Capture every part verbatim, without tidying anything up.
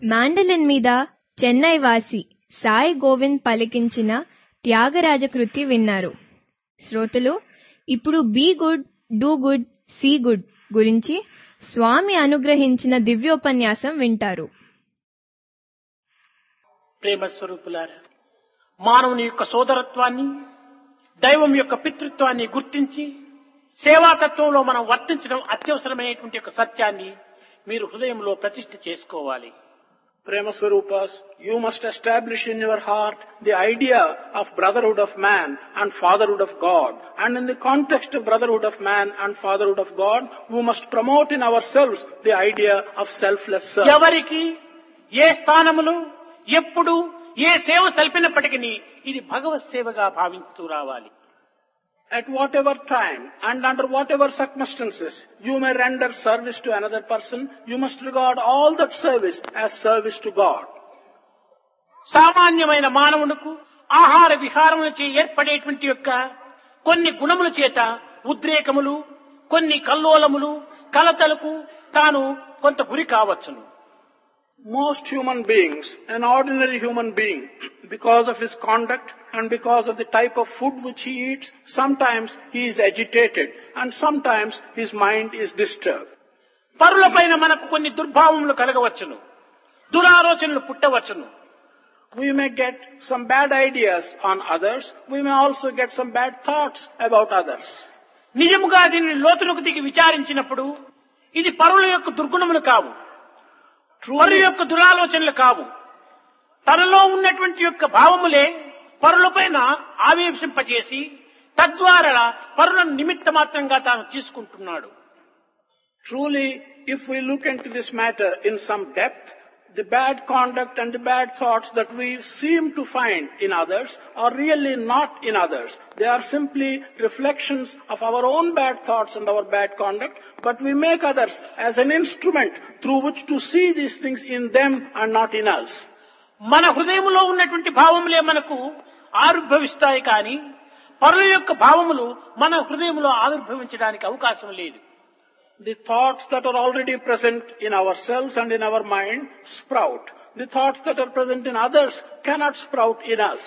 Mandolin మీద చెన్నై వాసి సాయి గోవింద్ పలికించిన త్యాగరాజ కృతి విన్నారు. శ్రోతలు ఇప్పుడు be good do good see good గురించి స్వామి అనుగ్రహించిన దివ్యోపన్యాసం వింటారు. ప్రేమ స్వరూపులారా, మానవుని యొక్క సోదరత్వాన్ని, దైవం యొక్క పితృత్వాన్ని గుర్తించి సేవాతత్వంలో మనం వర్తించడం అత్యవసరమైనటువంటి యొక్క సత్యాన్ని మీరు హృదయంలో ప్రతిష్ఠ చేసుకోవాలి. Prema Swarupas, you must establish in your heart the idea of brotherhood of man and fatherhood of God. And in the context of brotherhood of man and fatherhood of God, we must promote in ourselves the idea of selfless service. ఎవరికి ఏ స్థానములో ఎప్పుడు ఏ సేవ సల్పినప్పటికీ ఇది భగవత్ సేవగా భావిస్తూ రావాలి. At whatever time and under whatever circumstances you may render service to another person, you must regard all that service as service to God. సామాన్యమైన మానవునికి ఆహార విహారములచే ఏర్పడేటువంటి యొక్క కొన్ని గుణముల చేత ఉద్రేకములు, కొన్ని కల్లోలములు, కలతలకు తాను కొంత గురి కావచ్చును. Most human beings, an ordinary human being, because of his conduct and because of the type of food which he eats, sometimes he is agitated and sometimes his mind is disturbed. పరులపైన మనకు కొన్ని దుర్భావములు కలగవచ్చును, దురాలోచనలు పుట్టవచ్చును. We may get some bad ideas on others. We may also get some bad thoughts about others. నిజముగా దీనిని లోతులకు దిగి విచారించినప్పుడు ఇది పరుల యొక్క దుర్గుణములు కావు, పరుల యొక్క దురాలోచనలు కావు. తనలో ఉన్నటువంటి యొక్క భావములే పరులపైన ఆవేశింపచేసి తద్వారా పరులను నిమిత్త మాత్రంగా తాను తీసుకుంటున్నాడు. Truly, if we look into this matter in some depth, the bad conduct and the bad thoughts that we seem to find in others are really not in others. They are simply reflections of our own bad thoughts and our bad conduct, but we make others as an instrument through which to see these things in them and not in us. మన హృదయములో ఉన్నటువంటి భావములే మనకు ఆవిర్భవిస్తాయి కానీ పరుల యొక్క భావములు మన హృదయములో ఆవిర్భవించడానికి అవకాశం లేదు. The thoughts that are already present in ourselves and in our mind sprout. The thoughts that are present in others cannot sprout in us.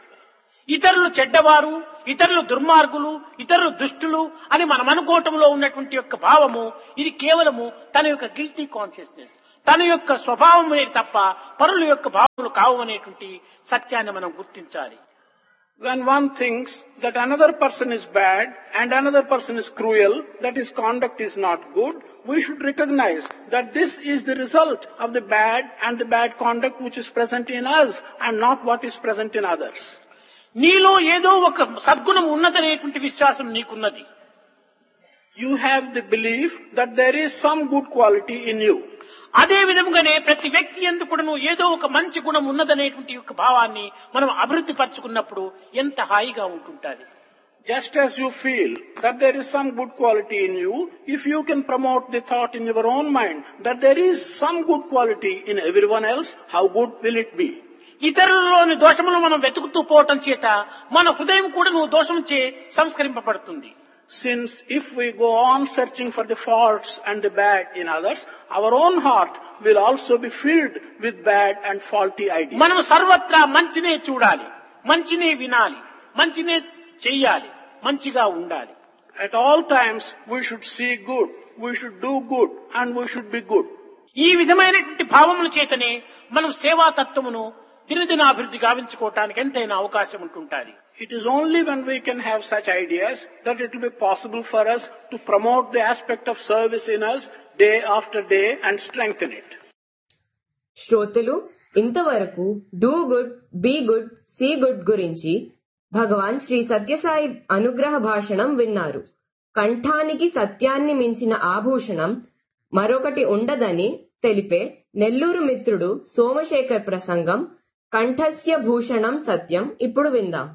ఇతరులు చెడ్డవారు, ఇతరులు దుర్మార్గులు, ఇతరులు దుష్టులు అని మనం అనుకోవటంలో ఉన్నటువంటి యొక్క భావము ఇది కేవలము తన యొక్క గిల్టీ కాన్షియస్నెస్, తన యొక్క స్వభావమే తప్ప పరుల యొక్క భావములు కావు అనేటువంటి సత్యాన్ని మనం గుర్తించాలి. When one thinks that another person is bad and another person is cruel, that his conduct is not good, we should recognize that this is the result of the bad and the bad conduct which is present in us and not what is present in others. నీలో ఏదో ఒక సద్గుణం ఉన్నదనేటువంటి విశ్వాసం నీకున్నది. You have the belief that there is some good quality in you. అదే విధముగానే ప్రతి వ్యక్తి యందు కూడాను ఏదో ఒక మంచి గుణం ఉన్నదనేటువంటి యొక్క భావాన్ని మనం అభివృద్ధి పరచుకున్నప్పుడు ఎంత హాయిగా ఉంటుంటుంది. Just as you feel that there is some good quality in you, if you can promote the thought in your own mind that there is some good quality in everyone else, how good will it be? ఇతరులలోని దోషములు మనం వెతుకుతూ పోవటం చేత మన హృదయం కూడా నువ్వు దోషం చే సంస్కరింపబడుతుంది. Since if we go on searching for the faults and the bad in others, our own heart will also be filled with bad and faulty ideas. మనం సర్వత్రా మంచినే చూడాలి, మంచినే వినాలి, మంచినే చెయ్యాలి, మంచిగా ఉండాలి. At all times we should see good, we should do good and we should be good. ఈ విధమైనటువంటి భావముల చేతనే మనం సేవా తత్వమును దినదినాభివృద్ధి గావించుకోవటానికి ఎంతైనా అవకాశం ఉంటుంటుంది. It is only when we can have such ideas that it will be possible for us to promote the aspect of service in us day after day and strengthen it. శ్రోతలు ఇంతవరకు do good be good see good గురించి భగవాన్ శ్రీ సత్యసాయి అనుగ్రహ భాషణం విన్నారు. కంఠానికి సత్యాన్ని మించిన ఆభూషణం మరొకటి ఉండదని తెలిపే నెల్లూరు మిత్రుడు సోమశేఖర్ ప్రసంగం కంఠస్య భూషణం సత్యం ఇప్పుడు విందాం.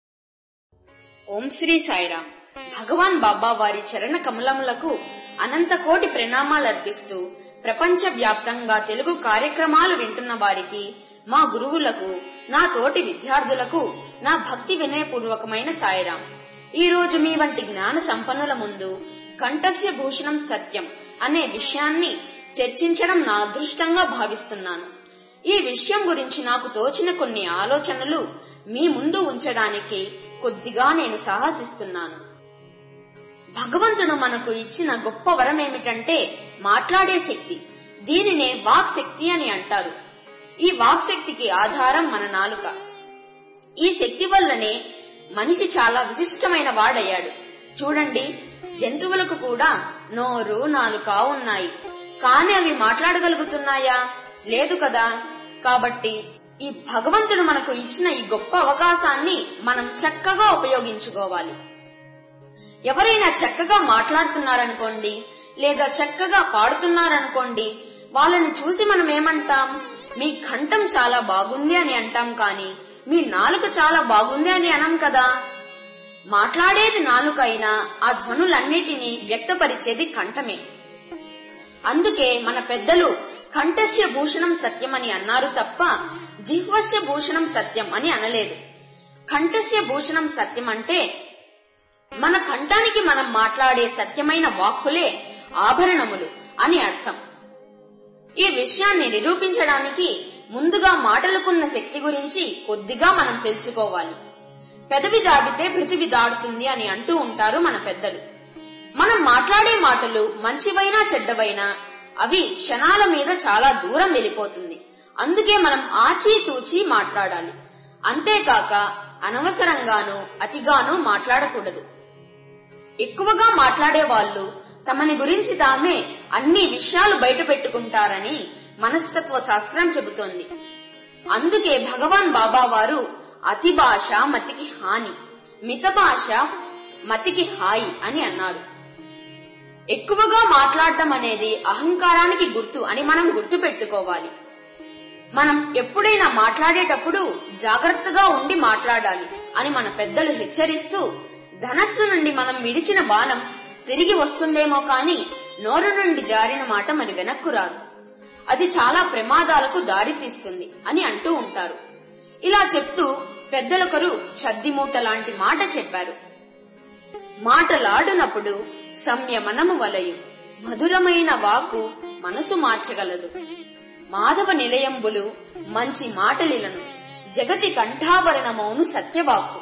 ఓం శ్రీ సాయిరామ్. భగవాన్ బాబా వారి చరణ కమలములకు అనంత కోటి ప్రణామాలర్పిస్తూ ప్రపంచ వ్యాప్తంగా తెలుగు కార్యక్రమాలు వింటున్న వారికి, మా గురువులకు, నా తోటి విద్యార్థులకు నా భక్తి వినయపూర్వకమైన సాయిరామ్. ఈ రోజు మీ వంటి జ్ఞాన సంపన్నుల ముందు కంఠస్య భూషణం సత్యం అనే విషయాన్ని చర్చించడం నా అదృష్టంగా భావిస్తున్నాను. ఈ విషయం గురించి నాకు తోచిన కొన్ని ఆలోచనలు మీ ముందు ఉంచడానికి కొద్దిగా నేను సాహసిస్తున్నాను. భగవంతుడు మనకు ఇచ్చిన గొప్ప వరం ఏమిటంటే మాట్లాడే శక్తి. దీనినే వాక్ శక్తి అని అంటారు. ఈ వాక్ శక్తికి ఆధారం మన నాలుక. ఈ శక్తి వల్లనే మనిషి చాలా విశిష్టమైన వాడయ్యాడు. చూడండి, జంతువులకు కూడా నోరు, నాలుక ఉన్నాయి, కానీ అవి మాట్లాడగలుగుతున్నాయా? లేదు కదా. కాబట్టి ఈ భగవంతుడు మనకు ఇచ్చిన ఈ గొప్ప అవకాశాన్ని మనం చక్కగా ఉపయోగించుకోవాలి. ఎవరైనా చక్కగా మాట్లాడుతున్నారనుకోండి, లేదా చక్కగా పాడుతున్నారనుకోండి, వాళ్ళని చూసి మనం ఏమంటాం? మీ కంఠం చాలా బాగుంది అని అంటాం, కానీ మీ నాలుక చాలా బాగుంది అని అనం కదా. మాట్లాడేది నాలుక అయినా ఆ ధ్వనులన్నిటినీ వ్యక్తపరిచేది కంఠమే. అందుకే మన పెద్దలు కంఠస్య భూషణం సత్యం అని అన్నారు తప్ప జిహ్వస్య భూషణం సత్యం అని అనలేదు. కంఠస్య భూషణం సత్యం అంటే మన కంఠానికి మనం మాట్లాడే సత్యమైన వాక్కులే ఆభరణములు అని అర్థం. ఈ విషయాన్ని నిరూపించడానికి ముందుగా మాటలకున్న శక్తి గురించి కొద్దిగా మనం తెలుసుకోవాలి. పెదవి దాటితే పృథివి దాడుతుంది అని అంటూ ఉంటారు మన పెద్దలు. మనం మాట్లాడే మాటలు మంచివైనా చెడ్డవైనా అవి క్షణాల మీద చాలా దూరం వెళ్ళిపోతుంది. అందుకే మనం ఆచితూచి మాట్లాడాలి. అంతేకాక అనవసరంగానూ అతిగానూ మాట్లాడకూడదు. ఎక్కువగా మాట్లాడే వాళ్ళు తమని గురించి తామే అన్ని విషయాలు బయట పెట్టుకుంటారని మనస్తత్వ శాస్త్రం చెబుతోంది. అందుకే భగవాన్ బాబా వారు అతి భాష మతికి హాని, మిత భాష మతికి హాయి అని అన్నారు. ఎక్కువగా మాట్లాడటం అనేది అహంకారానికి గుర్తు అని మనం గుర్తు పెట్టుకోవాలి. మనం ఎప్పుడైనా మాట్లాడేటప్పుడు జాగ్రత్తగా ఉండి మాట్లాడాలి అని మన పెద్దలు హెచ్చరిస్తూ, ధనస్సు నుండి మనం విడిచిన బాణం తిరిగి వస్తుందేమో కాని నోరు నుండి జారిన మాట మరి వెనక్కు రాదు, అది చాలా ప్రమాదాలకు దారితీస్తుంది అని అంటూ ఉంటారు. ఇలా చెప్తూ పెద్దలొకరు చద్దిమూట లాంటి మాట చెప్పారు. మాటలాడునప్పుడు సంయమనము వలయు, మధురమైన వాకు మనసు మార్చగలదు. మాధవ నిలయంబులు మంచి మాటలిలను, జగతి కంఠాభరణమౌను సత్యవాక్కు.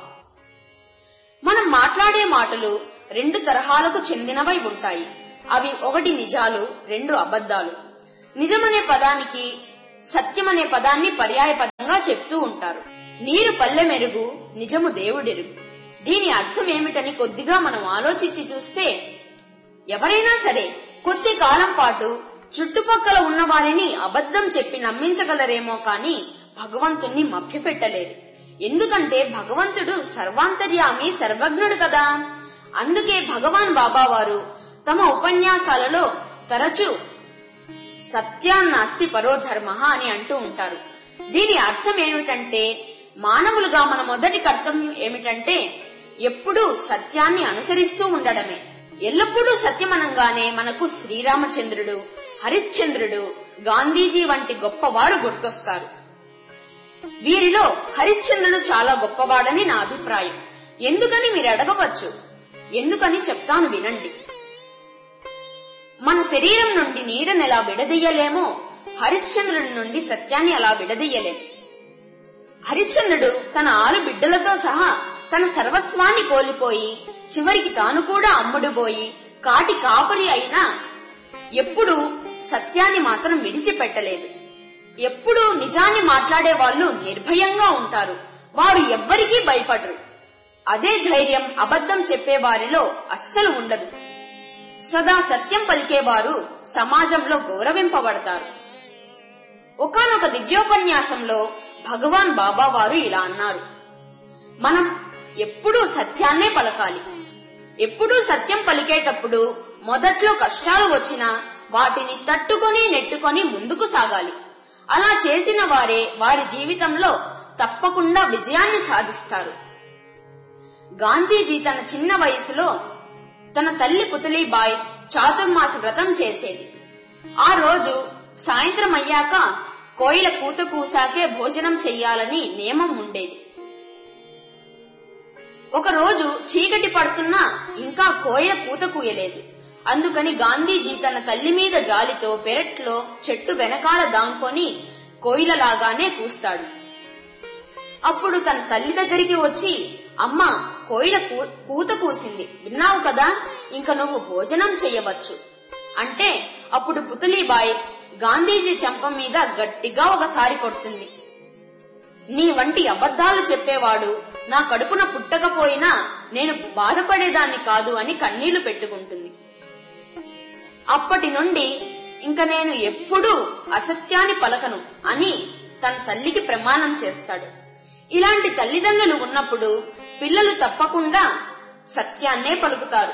మనం మాట్లాడే మాటలు రెండు తరహాలకు చెందినవై ఉంటాయి. అవి ఒకటి నిజాలు, రెండు అబద్ధాలు. నిజమనే పదానికి సత్యమనే పదాన్ని పర్యాయ పదంగా చెప్తూ ఉంటారు. నీరు పల్లె మెరుగు, నిజము దేవుడెరుగు. దీని అర్థం ఏమిటని కొద్దిగా మనం ఆలోచించి చూస్తే, ఎవరైనా సరే కొద్ది కాలం పాటు చుట్టుపక్కల ఉన్న వారిని అబద్ధం చెప్పి నమ్మించగలరేమో కాని భగవంతుణ్ణి మభ్యపెట్టలేరు. ఎందుకంటే భగవంతుడు సర్వాంతర్యామి, సర్వజ్ఞుడు కదా. అందుకే భగవాన్ బాబా వారు తమ ఉపన్యాసాలలో తరచూ సత్యాన్నాస్తి పరో ధర్మ అని అంటూ ఉంటారు. దీని అర్థం ఏమిటంటే, మానవులుగా మన మొదటి కర్తవ్యం ఏమిటంటే ఎప్పుడూ సత్యాన్ని అనుసరిస్తూ ఉండడమే. ఎల్లప్పుడూ సత్యమనంగానే మనకు శ్రీరామచంద్రుడు, హరిశ్చంద్రుడు, గాంధీజీ వంటి గొప్పవారు గుర్తొస్తారు. వీరిలో హరిశ్చంద్రుడు చాలా గొప్పవాడని నా అభిప్రాయం. ఎందుకని మీరు అడగవచ్చు. ఎందుకని చెప్తాను వినండి. మన శరీరం నుండి నీడను ఎలా విడదీయలేమో హరిశ్చంద్రుడి నుండి సత్యాన్ని అలా విడదీయలేము. హరిశ్చంద్రుడు తన ఆరు బిడ్డలతో సహా తన సర్వస్వాన్ని కోల్పోయి చివరికి తాను కూడా అమ్ముడుపోయి కాటి కాపరి అయినా ఎప్పుడూ సత్యాన్ని మాత్రం విడిచిపెట్టలేదు. ఎప్పుడూ నిజాన్ని మాట్లాడే వాళ్ళు నిర్భయంగా ఉంటారు. వారు ఎవ్వరికీ భయపడరు. అదే ధైర్యం అబద్ధం చెప్పే వారిలో అస్సలు ఉండదు. సదా సత్యం పలికేవారు సమాజంలో గౌరవింపబడతారు. ఒకానొక దివ్యోపన్యాసంలో భగవాన్ బాబా వారు ఇలా అన్నారు, మనం ఎప్పుడూ సత్యాన్నే పలకాలి. ఎప్పుడూ సత్యం పలికేటప్పుడు మొదట్లో కష్టాలు వచ్చినా వాటిని తట్టుకొని నెట్టుకొని ముందుకు సాగాలి. అలా చేసిన వారే వారి జీవితంలో తప్పకుండా విజయాన్ని సాధిస్తారు. గాంధీజీ తన చిన్న వయసులో తన తల్లి పుతలీబాయ్ చాతుర్మాస వ్రతం చేసేది. ఆ రోజు సాయంత్రం అయ్యాక కోయిల కూత కూసాకే భోజనం చెయ్యాలని నియమం ఉండేది. ఒకరోజు చీకటి పడుతున్నా ఇంకా కోయిల కూత కూయలేదు. అందుకని గాంధీజీ తన తల్లి మీద జాలితో పెరట్లో చెట్టు వెనకాల దాంకొని కోయిలలాగానే కూస్తాడు. అప్పుడు తన తల్లి దగ్గరికి వచ్చి, అమ్మా, కోయిల కూత కూసింది విన్నావు కదా, ఇంక నువ్వు భోజనం చెయ్యవచ్చు అంటే అప్పుడు పుతలీబాయి గాంధీజీ చెంప మీద గట్టిగా ఒకసారి కొడుతుంది. నీ వంటి అబద్ధాలు చెప్పేవాడు నా కడుపున పుట్టకపోయినా నేను బాధపడేదాన్ని కాదు అని కన్నీళ్లు పెట్టుకుంటుంది. అప్పటి నుండి ఇంక నేను ఎప్పుడూ అసత్యాన్ని పలకను అని తన తల్లికి ప్రమాణం చేస్తాడు. ఇలాంటి తల్లిదండ్రులు ఉన్నప్పుడు పిల్లలు తప్పకుండా సత్యాన్నే పలుకుతారు.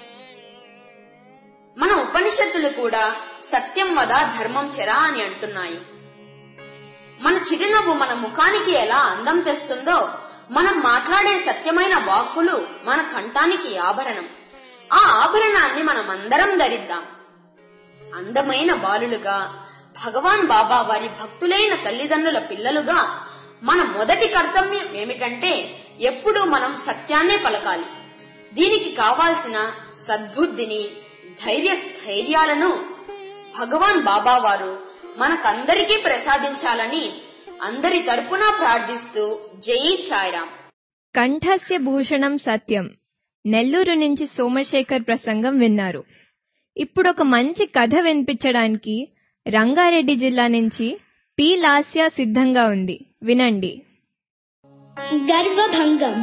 మన ఉపనిషత్తులు కూడా సత్యం వద ధర్మం చెరా అని అంటున్నాయి. మన చిరునవ్వు మన ముఖానికి ఎలా అందం తెస్తుందో మనం మాట్లాడే సత్యమైన వాక్కులు మన కంఠానికి ఆభరణం. ఆ ఆభరణాన్ని మనం అందరం ధరిద్దాం. అందమైన బాలులుగా, భగవాన్ బాబా వారి భక్తులైన తల్లిదండ్రుల పిల్లలుగా మన మొదటి కర్తవ్యం ఏమిటంటే ఎప్పుడూ మనం సత్యాన్నే పలకాలి. దీనికి కావాల్సిన సద్బుద్ధిని, ధైర్య స్థైర్యాలను భగవాన్ బాబా వారు మనకందరికీ ప్రసాదించాలని అందరి తరపున ప్రార్థిస్తూ జై సాయిరాం. కంఠస్య భూషణం సత్యం. నెల్లూరు నుంచి సోమశేఖర్ ప్రసంగం విన్నారు. ఇప్పుడు ఒక మంచి కథ వినిపించడానికి రంగారెడ్డి జిల్లా నుంచి పి లాస్య సిద్ధంగా ఉంది, వినండి. గర్వభంగం.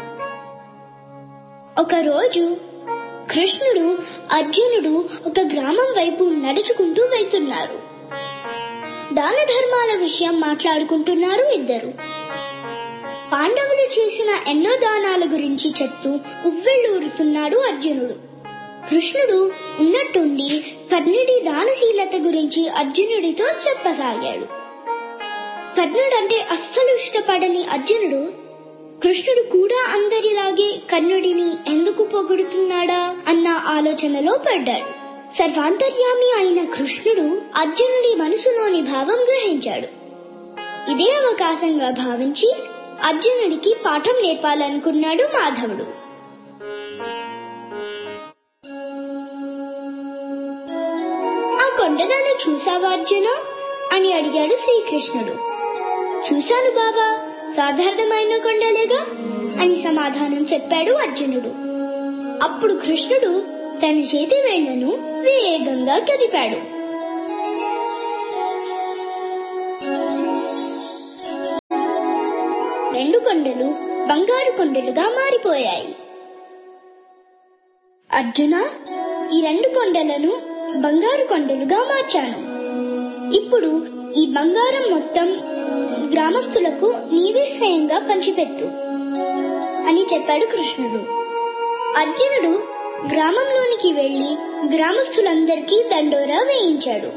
ఒకరోజు కృష్ణుడు, అర్జునుడు ఒక గ్రామం వైపు నడుచుకుంటూ వెళ్తున్నారు. దాన ధర్మాల విషయం మాట్లాడుకుంటున్నారు ఇద్దరు. పాండవులు చేసిన ఎన్నో దానాల గురించి చెప్తూ ఉవ్వెళ్ళూరుతున్నాడు అర్జునుడు. కృష్ణుడు ఉన్నట్టుండి కర్ణుడి దానశీలత గురించి అర్జునుడితో చెప్పసాగాడు. కర్ణుడంటే అస్సలు ఇష్టపడని అర్జునుడు కృష్ణుడు కూడా అందరిలాగే కర్ణుడిని ఎందుకు పొగుడుతున్నాడా అన్న ఆలోచనలో పడ్డాడు. సర్వాంతర్యామి అయిన కృష్ణుడు అర్జునుడి మనసులోని భావం గ్రహించాడు. ఇదే అవకాశంగా భావించి అర్జునుడికి పాఠం నేర్పాలనుకున్నాడు మాధవుడు. ఆ కొండలను చూసావా అర్జున అని అడిగాడు శ్రీకృష్ణుడు. చూశాను బాబా, సాధారణమైన కొండలేగా అని సమాధానం చెప్పాడు అర్జునుడు. అప్పుడు కృష్ణుడు తన చేతి వేళ్లను వేగంగా కదిపాడు. రెండు కొండలు బంగారు కొండలుగా మారిపోయాయి. అర్జున, ఈ రెండు కొండలను బంగారు కొండలుగా మార్చాను. ఇప్పుడు ఈ బంగారం మొత్తం గ్రామస్తులకు నీవే స్వయంగా పంచిపెట్టు అని చెప్పాడు కృష్ణుడు. అర్జునుడు గ్రామంలోనికి వెళ్లి గ్రామస్తులందరికీ దండోరా వేయించాడు.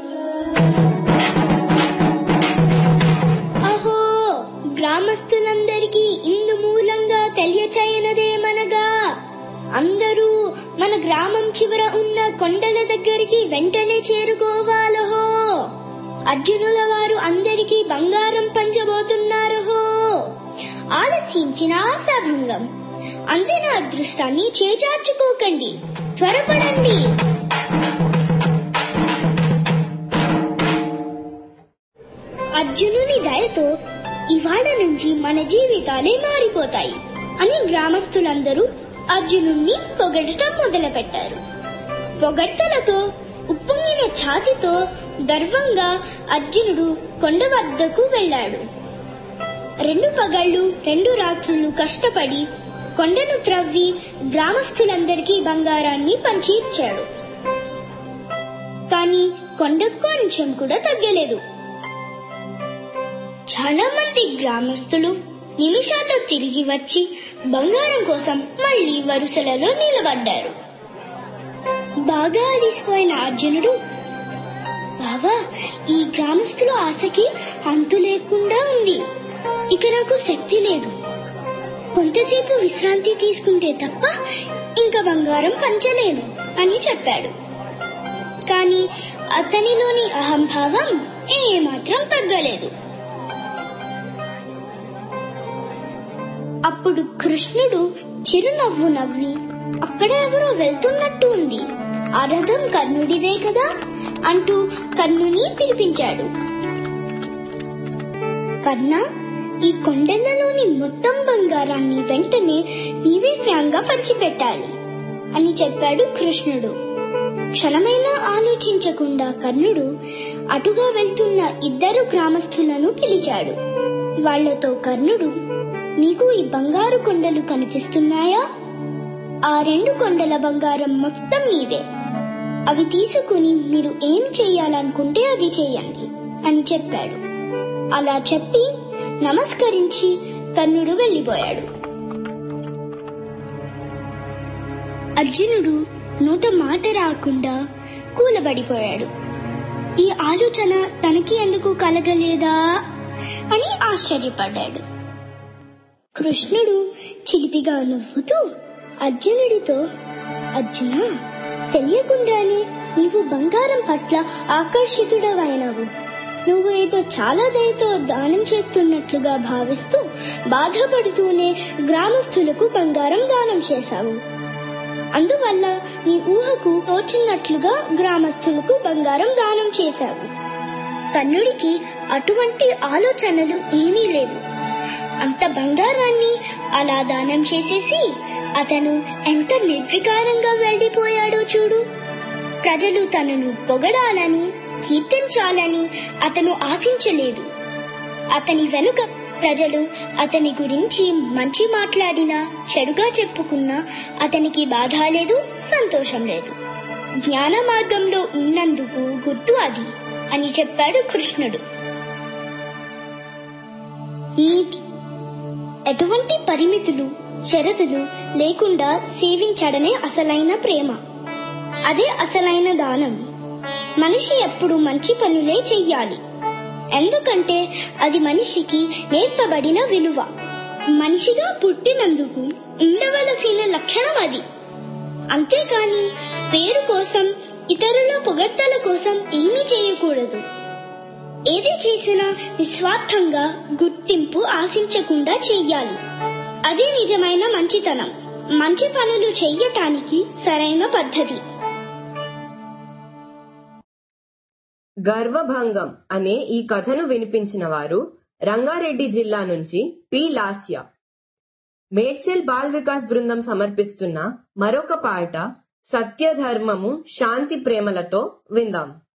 అహో, గ్రామస్తులందరికీ ఇందు మూలంగా తెలియచేయనదేమనగా అందరూ మన గ్రామం చివర ఉన్న కొండల దగ్గరికి వెంటనే చేరుకోవాలహో. అర్జునుల వారు అందరికీ బంగారం పంచబోతున్నారహో. ఆలస్యించిన ఆశాభంగం. అందిన అదృష్టాన్ని చేజార్చుకోకండి, త్వరపడండి. అర్జునుని దయతో ఇవాళ నుంచి మన జీవితాలే మారిపోతాయి అని గ్రామస్తులందరూ అర్జునుణ్ణి పొగడటం మొదలుపెట్టారు. పొగడ్తలతో ఉప్పొంగిన ఛాతితో గర్వంగా అర్జునుడు కొండ వద్దకు వెళ్ళాడు. రెండు పగళ్లు రెండు రాత్రులు కష్టపడి కొండను త్రవ్వి గ్రామస్తులందరికీ బంగారాన్ని పంచి ఇచ్చాడు. కానీ కొండకు కొంచెం కూడా తగ్గలేదు. చాలా మంది గ్రామస్తులు నిమిషాల్లో తిరిగి వచ్చి బంగారం కోసం మళ్లీ వరుసలలో నిలబడ్డారు. బాగా అలిసిపోయిన అర్జునుడు, బాబా, ఈ గ్రామస్తుల ఆశకి అంతు లేకుండా ఉంది. ఇక నాకు శక్తి లేదు. కొంతసేపు విశ్రాంతి తీసుకుంటే తప్ప ఇంకా బంగారం పంచలేను అని చెప్పాడు. కానీ అతనిలోని అహంభావం ఏమాత్రం తగ్గలేదు. అప్పుడు కృష్ణుడు చిరునవ్వు నవ్వి, అక్కడ ఎవరో వెళ్తున్నట్టు ఉంది, ఆ రథం కర్ణుడిదే కదా అంటూ కర్ణుని పిలిపించాడు. కర్ణ, ఈ కొండలలోని మొత్తం బంగారాన్ని వెంటనే నీవే స్వయంగా పంచిపెట్టాలి అని చెప్పాడు కృష్ణుడు. క్షణమైనా ఆలోచించకుండా కర్ణుడు అటుగా వెళ్తున్న ఇద్దరు గ్రామస్తులను పిలిచాడు. వాళ్లతో కర్ణుడు, నీకు ఈ బంగారు కొండలు కనిపిస్తున్నాయా? ఆ రెండు కొండల బంగారం మొత్తం మీదే. అవి తీసుకుని మీరు ఏం చెయ్యాలనుకుంటే అది చెయ్యండి అని చెప్పాడు. అలా చెప్పి నమస్కరించి కర్ణుడు వెళ్లిపోయాడు. అర్జునుడు నోట మాట రాకుండా కూలబడిపోయాడు. ఈ ఆలోచన తనకి ఎందుకు కలగలేదా అని ఆశ్చర్యపడ్డాడు. కృష్ణుడు చిలిపిగా నవ్వుతూ అర్జునుడితో, అర్జున, తెలియకుండానే నీవు బంగారం పట్ల ఆకర్షితుడవైనవు. నువ్వు ఏదో చాలా దయతో దానం చేస్తున్నట్లుగా భావిస్తూ బాధపడుతూనే గ్రామస్తులకు బంగారం దానం చేశావు. అందువల్ల నీ ఊహకు తోచినట్లుగా గ్రామస్తులకు బంగారం దానం చేశావు. కర్ణుడికి అటువంటి ఆలోచనలు ఏమీ లేవు. అంత బంగారాన్ని అలా దానం చేసేసి అతను ఎంత నిర్వికారంగా వెళ్లిపోయాడో చూడు. ప్రజలు తనను పొగడాలని, కీర్తించాలని అతను ఆశించలేదు. అతని వెనుక ప్రజలు అతని గురించి మంచి మాట్లాడినా, చెడుగా చెప్పుకున్నా అతనికి బాధ లేదు, సంతోషం లేదు. జ్ఞాన మార్గంలో ఉన్నందుకు గుర్తు అది అని చెప్పాడు కృష్ణుడు. నీతి: ఎటువంటి పరిమితులు, షరతులు లేకుండా సేవించడమే అసలైన ప్రేమ. అదే అసలైన దానం. మనిషి ఎప్పుడు మంచి పనులే చెయ్యాలి. ఎందుకంటే అది మనిషికి నేర్పబడిన విలువ. మనిషిగా పుట్టినందుకు ఉండవలసిన లక్షణం అది. అంతేకాని పేరు కోసం, ఇతరుల పొగడ్తల కోసం ఏమీ చేయకూడదు. ఏది చేసినా నిస్వార్థంగా, గుర్తింపు ఆశించకుండా చెయ్యాలి. అదే నిజమైన మంచితనం. మంచి పనులు చెయ్యటానికి సరైన పద్ధతి. గర్వభంగం అనే ఈ కథను వినిపించిన వారు రంగారెడ్డి జిల్లా నుంచి పి లాస్య. మేడ్చల్ బాల్ వికాస్ బృందం సమర్పిస్తున్న మరొక పాట సత్యధర్మము శాంతి ప్రేమలతో విందాం.